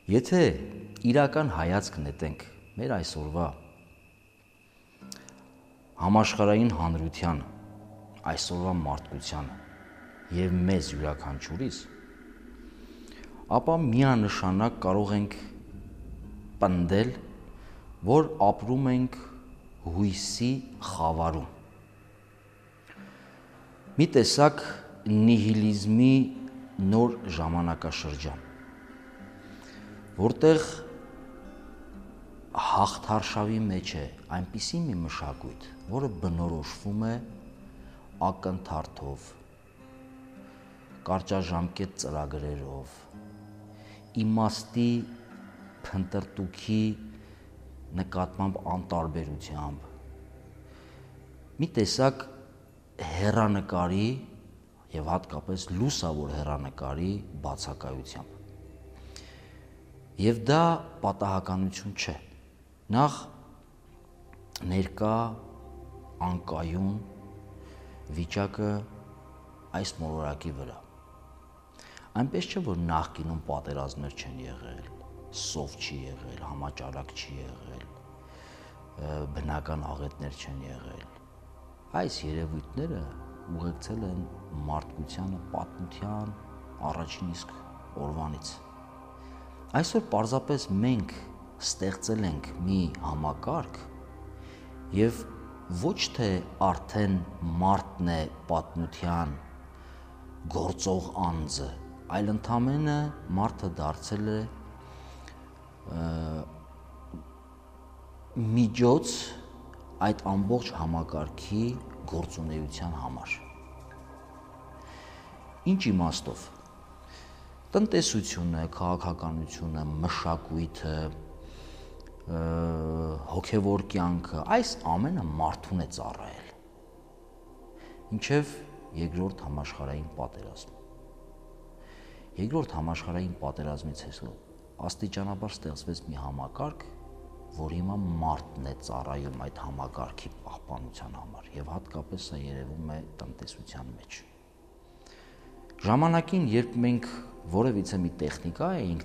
Եթե իրական հայացք նետենք մեր այսօրվա համաշխարհային հանրության, այսօրվա մարդկությանը եւ մեզ յուրաքանչյուրիս, ապա միանշանակ կարող ենք պնդել, որ ապրում ենք հույսի խավարում։ Մի տեսակ նիհիլիզմի նոր ժամանակաշրջան, որտեղ հաղթարշավի մեջ է այնպիսի մի մշակույթ, որը բնորոշվում է ակնթարթով, կարճաժամկետ ծրագրերով, իմաստի փնտրտուքի նկատմամբ անտարբերությամբ, մի տեսակ հեռանկարի եւ հատկապես լուսավոր հեռանկարի բացակայությամբ։ Եվ դա պատահականություն չէ։ Նախ ներկա անկայուն վիճակը այս մոլորակի վրա։ Այնպես չէ, որ նախկինում պատերազմներ չեն եղել, սով չի եղել, համաճարակ չի եղել, բնական աղետներ չեն եղել։ Այս երևույթները ուղեկցել են մարդկությանը պատմության առաջին իսկ օրվանից։ Այսօր պարզապես մենք ստեղծել ենք մի համակարգ եւ ոչ թե արդեն մարդն է պատմության գործող անձը, այլ ընդամենը մարդը դարձել է միջոց այդ ամբողջ համակարգի գործունեության համար։ Ինչ իմաստով։ Տնտեսությունը, քաղաքականությունը, մշակույթը, հոգևոր կյանքը, այս ամենը մարդուն է ծառայել։ Մինչև երկրորդ համաշխարհային պատերազմ։ Երկրորդ համաշխարհային պատերազմից հետո աստիճանաբար ստեղծվեց մի համակարգ, որ հիմա մարդն է ծառայում այդ համակարգի պահպանության համար, եւ հատկապես սա երևում է տնտեսության մեջ։ Ժամանակին, երբ մենք որևիցե մի տեխնիկա էինք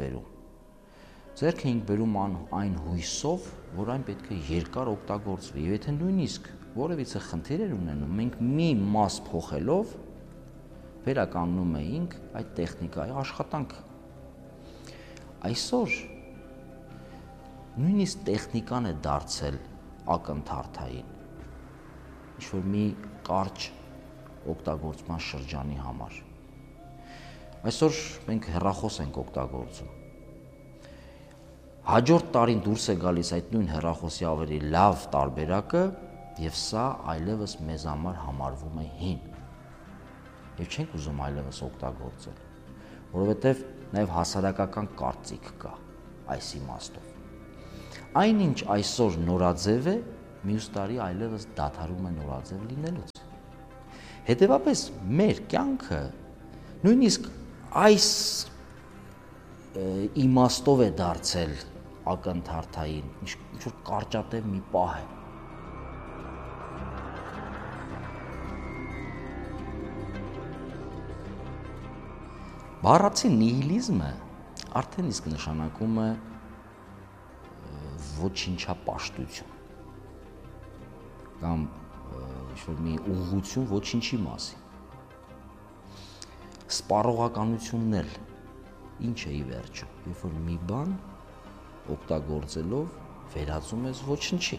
ձեռք էինք բերում այն հույսով, որ այն պետք է երկար օգտագործվի, եւ եթե նույնիսկ որևիցե խնդիր էր ունենում, մենք մի մաս փոխելով վերականգնում էինք այդ տեխնիկայի աշխատանքը։ Այսօր նույնիսկ տեխնիկան է դարձել ակնթարթային, ինչ-որ մի կարճ օգտագործման շրջանի համար։ Այսօր մենք հեռախոս ենք օգտագործում։ Հաջորդ տարին դուրս է գալիս այդ նույն հեռախոսի ավելի լավ տարբերակը, եւ սա այլևս մեզ համար համարվում է հին։ Եվ չենք ուզում այլևս օգտագործել, որովհետեւ նաեւ հասարակական կարծիք կա այս իմաստով։ Այնինչ այսօր նորաձև է, մյուս տարի այլևս դադարում է նորաձև լինելուց։ Հետևաբար մեր կյանքը նույնիսկ այս իմաստով է դարձել ակնթարթային, ինչ-որ կարճատև մի պահ է։ Բառացի նիհիլիզմը արդեն իսկ նշանակում է ոչնչապաշտություն կամ ինչ-որ մի ուղղություն ոչինչի մասին։ Սպառողականությունն էլ ինչ է ի վերջո, երբ որ մի բան օգտագործելով վերածում ես ոչնչի։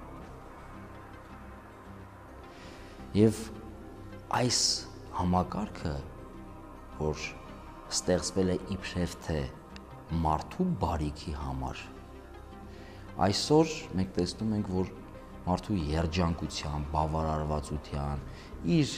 Եվ այս համակարգը, որ ստեղծվել է իբրև թե մարդու բարիքի համար, այսօր մենք տեսնում ենք, որ մարդու երջանկության, բավարարվածության, իր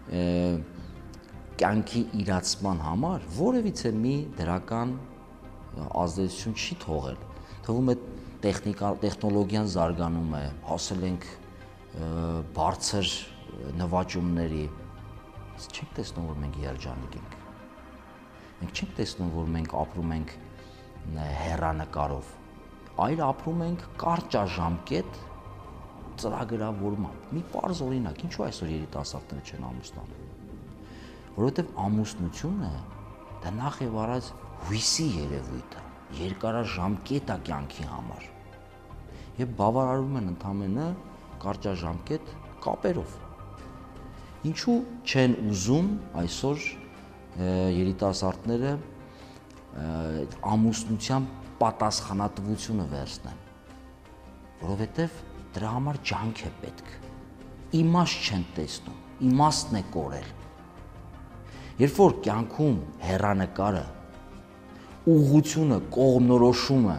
կյանքի իրացման համար որևիցե մի դրական ազդեցություն չի թողել։ Թվում է տեխնոլոգիան զարգանում է, հասել ենք բարձր նվաճումների, չենք տեսնում, որ մենք երջանիկ ենք։ Մենք չենք տեսնում, որ մենք ապրում ենք հեռանկարով, այլ ապրում ենք կարճաժամկետ ծրագրավորմամբ։ Մի պարզ օրինակ, ինչու այսօր երիտասարդները չեն ամուսնանում։ Որովհետև ամուսնությունը դա նախ եւ առաջ հույսի երևույթ է, երկարաժամկետ է կյանքի համար եւ բավարարում են ընդամենը կարճաժամկետ կապերով։ Ինչու չեն ուզում այսօր երիտասարդները ամուսնության պատասխանատվությունը վերցնեն, որովհետեւ դրա համար ջանք է պետք, իմաստ չեն տեսնում, իմաստն է կորել։ Երբ որ կյանքում հեռանկարը, ուղղությունը, կողմնորոշումը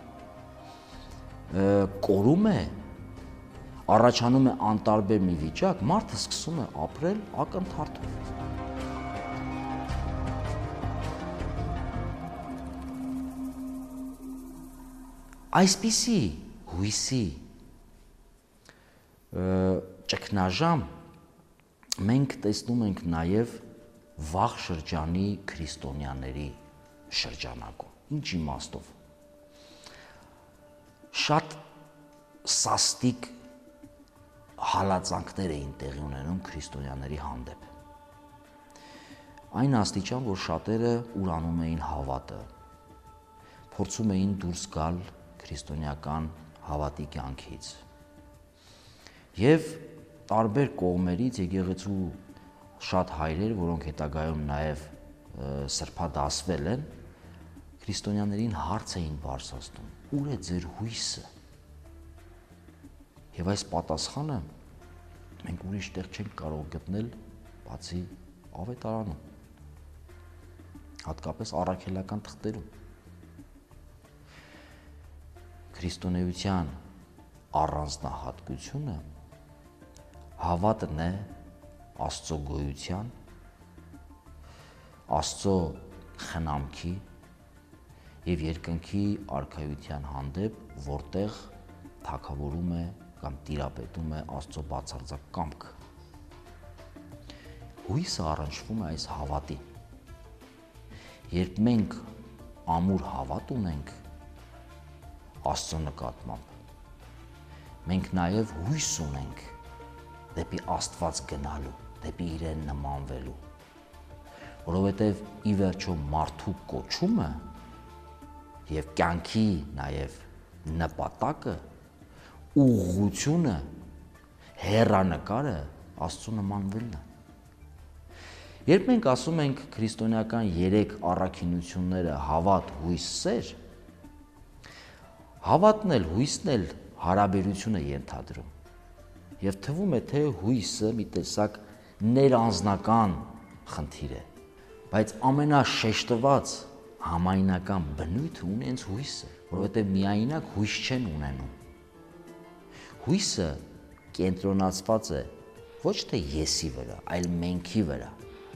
կորում է, առաջանում է անտարբեր մի վիճակ, մարդը սկսում է ապրել ակնթարթով։ Այսպիսի հույսի ճգնաժամ մենք տեսնում ենք նաև վաղ շրջանի քրիստոնյաների շրջանակում։ Ինչ իմաստով։ Շատ սաստիկ հալածանքներ էին տեղի ունենում քրիստոնյաների հանդեպ։ Այն աստիճան, որ շատերը ուրանում էին հավատը, փորձում էին դուրս գալ քրիստոնեական հավատի կյանքից։ Եվ տարբեր կողմերից եկեղեցու շատ հայրեր, որոնք հետագայում նաև սրբադասվել են, քրիստոնյաներին հարց էին բարձրացնում. ուր է ձեր հույսը։ Եվ այս պատասխանը մենք ուրիշ տեղ չենք կարող գտնել, բացի ավետարանում, հատկապես առաքելական թղթերում։ Քրիստոնեության առանձնահատկությունը հավատն է Աստծո գոյության, Աստծո խնամքի եւ երկնքի արքայության հանդեպ, որտեղ թագավորում է կամ տիրապետում է Աստծո բացարձակ կամքը։ Հույսը առնչվում է այս հավատին։ Երբ մենք ամուր հավատ ունենք Աստծո նկատմամբ, մենք նաև հույս ունենք դեպի Աստված գնալու, դեպի իրեն նմանվելու, որովհետև ի վերջո մարդու կոչումը եւ կյանքի նաև նպատակը, ուղղությունը, հեռանկարը Աստծո նմանվելն է։ Երբ մենք ասում ենք քրիստոնեական 3 առաքինությունները՝ հավատ, հույս, սեր, հավատն էլ, հույսն էլ հարաբերություն է ենթադրում։ Եվ թվում է, թե հույսը մի տեսակ ներանձնական խնդիր է, բայց ամենաշեշտված համայնական բնույթը ունի հենց հույսը, որովհետև միայնակ հույս չեն ունենում։ Հույսը կենտրոնացված է ոչ թե եսի վրա, այլ մենքի վրա։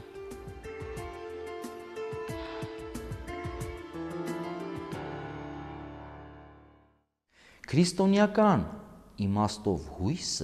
Քրիստոնեական իմաստով հույսը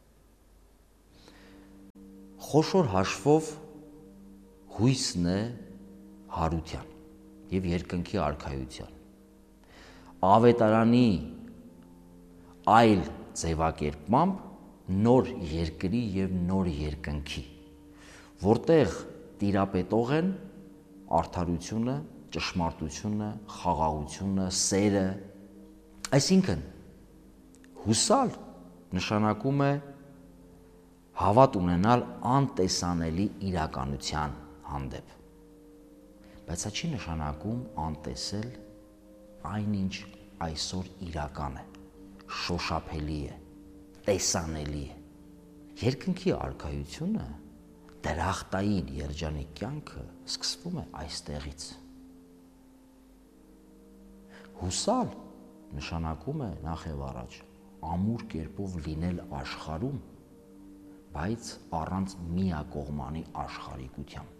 խոշոր հաշվով հույսն է հարության եւ երկնքի արքայության, ավետարանի այլ ձևակերպմամբ նոր երկրի եւ նոր երկնքի, որտեղ տիրապետող են արդարությունը, ճշմարտությունը, խաղաղությունը, սերը։ Այսինքն հուսալ նշանակում է հավատ ունենալ անտեսանելի իրականության հանդեպ, բայց դա չի նշանակում անտեսել այնինչ այսօր իրական է, շոշափելի է, տեսանելի է։ Երկնքի արքայությունը, դրախտային երջանիկ կյանքը սկսվում է այստեղից։ Հուսալ նշանակում է նախ եւ առաջ ամուր կերպով լինել աշխարհում, բայց առանց միակողմանի աշխարհիկության,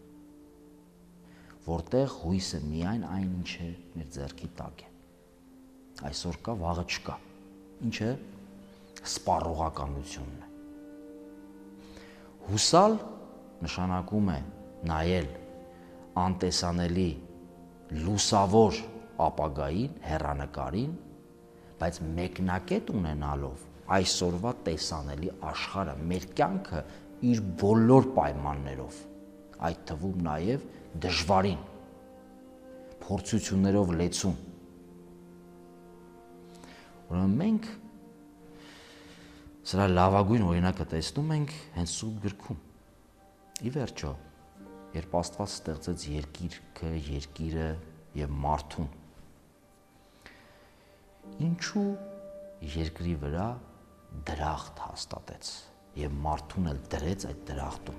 որտեղ հույսը միայն այն ինչ է մեր ձեռքի տակ է։ Այսօր կա, վաղը չկա, ինչը սպառողականությունն է։ Հուսալ նշանակում է նայել անտեսանելի լուսավոր ապագային, հեռանկարին, բայց մեկնակետ ունենալով այսօրվա տեսանելի աշխարհը, մեր կյանքը իր բոլոր պայմաններով, այդ թվում նաև դժվարին, փորձություններով լեցուն, Ուրեմն մենք սրա լավագույն օրինակը տեսնում ենք հենց Սուրբ գրքում։ Ի վերջո, երբ Աստված ստեղծեց երկիրքը, երկիրը եւ մարդուն, ինչու երկրի վրա դրախտ հաստատեց եւ մարդուն էլ դրեց այդ դրախտում,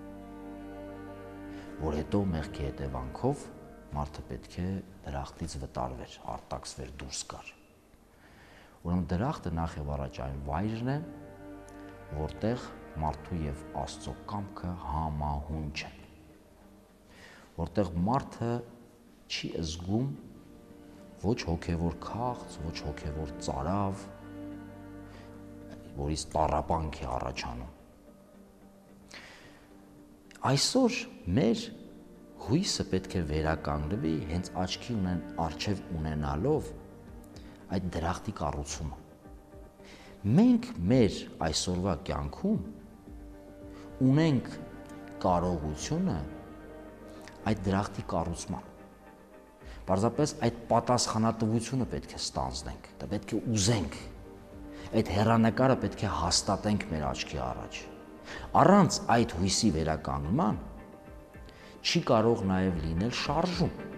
որ հետո մեղքի հետևանքով մարդը պետք է դրախտից վտարվեր, արտաքսվեր, դուրս գար։ Ուրեմն դրախտը նախ եւ առաջ այն վայրն է, որտեղ մարդու եւ Աստծո կամքը համահունչ են, որտեղ մարդը չի զգում ոչ հոգևոր քաղց, ոչ հոգևոր ծարավ, որից տառապանք է առաջանում։ Այսօր մեր հույսը պետք է վերականգնվի հենց աչքի առջև ունենալով այդ դրախտի կառուցումը։ Մենք մեր այսօրվա կյանքում ունենք կարողությունը այդ դրախտի կառուցման։ Պարզապես այդ պատասխանատվությունը պետք է ստանձնենք, դա պետք է ուզենք, այդ հեռանկարը պետք է հաստատենք մեր աչքի առաջ։ Առանց այդ հույսի վերականգնման չի կարող նաև լինել շարժում։